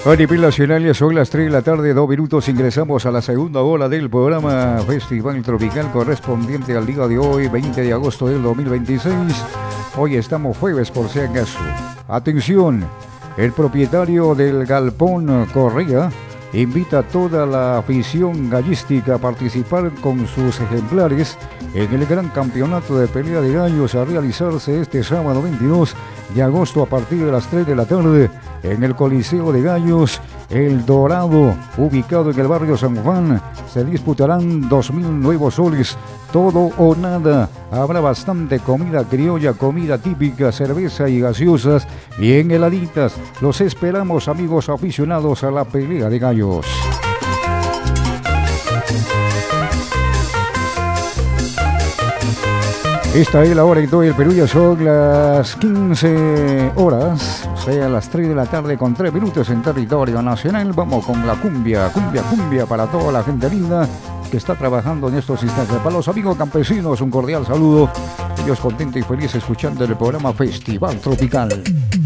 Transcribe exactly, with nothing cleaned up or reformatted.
A nivel nacional ya son las tres de la tarde, dos minutos, ingresamos a la segunda hora del programa Festival Tropical correspondiente al día de hoy, veinte de agosto del dos mil veintiséis. Hoy estamos jueves por si acaso. Atención, el propietario del Galpón Correa invita a toda la afición gallística a participar con sus ejemplares en el gran campeonato de pelea de gallos a realizarse este sábado veintidós de agosto a partir de las tres de la tarde en el Coliseo de Gallos El Dorado, ubicado en el barrio San Juan. Se disputarán dos mil nuevos soles, todo o nada. Habrá bastante comida criolla, comida típica, cerveza y gaseosas bien heladitas. Los esperamos, amigos aficionados a la pelea de gallos. Esta es la hora en todo el Perú, ya son las quince horas, o sea, las tres de la tarde con tres minutos en territorio nacional. Vamos con la cumbia, cumbia, cumbia para toda la gente linda que está trabajando en estos instantes. Para los amigos campesinos, un cordial saludo. Ellos contentos y felices escuchando el programa Festival Tropical.